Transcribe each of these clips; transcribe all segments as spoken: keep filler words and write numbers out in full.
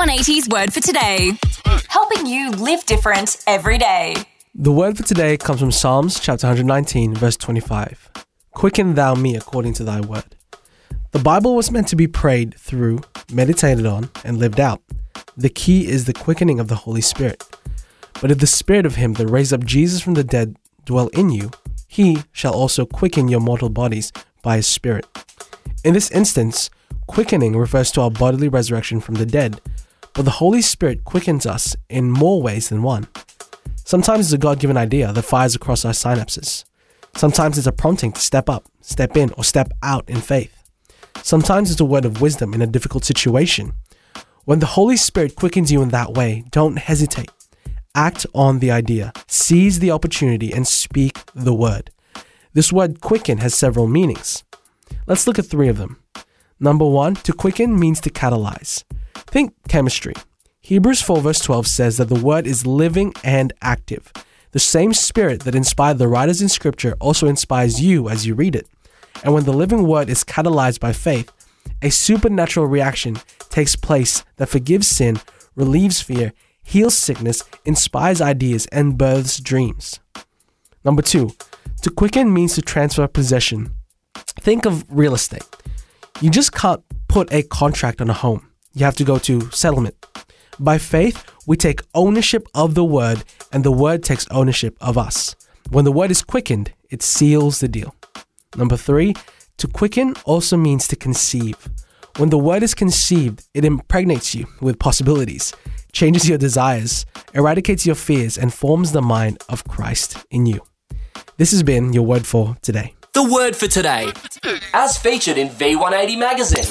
one eighty's Word for Today, helping you live different every day. The word for today comes from Psalms chapter one nineteen, verse twenty-five. Quicken thou me according to thy word. The Bible was meant to be prayed through, meditated on, and lived out. The key is the quickening of the Holy Spirit. But if the Spirit of him that raised up Jesus from the dead dwell in you, he shall also quicken your mortal bodies by his Spirit. In this instance, quickening refers to our bodily resurrection from the dead, but the Holy Spirit quickens us in more ways than one. Sometimes it's a God-given idea that fires across our synapses. Sometimes it's a prompting to step up, step in, or step out in faith. Sometimes it's a word of wisdom in a difficult situation. When the Holy Spirit quickens you in that way, don't hesitate. Act on the idea, seize the opportunity, and speak the word. This word quicken has several meanings. Let's look at three of them. Number one, to quicken means to catalyze. Think chemistry. Hebrews four verse twelve says that the word is living and active. The same Spirit that inspired the writers in Scripture also inspires you as you read it. And when the living word is catalyzed by faith, a supernatural reaction takes place that forgives sin, relieves fear, heals sickness, inspires ideas, and births dreams. Number two, to quicken means to transfer possession. Think of real estate. You just can't put a contract on a home. You have to go to settlement. By faith, we take ownership of the word, and the word takes ownership of us. When the word is quickened, it seals the deal. Number three, to quicken also means to conceive. When the word is conceived, it impregnates you with possibilities, changes your desires, eradicates your fears, and forms the mind of Christ in you. This has been your word for today. The word for today, as featured in V one eighty magazine.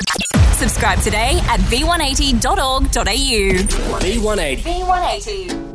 Subscribe today at v one eighty dot org dot a u. V one eighty. V one eighty.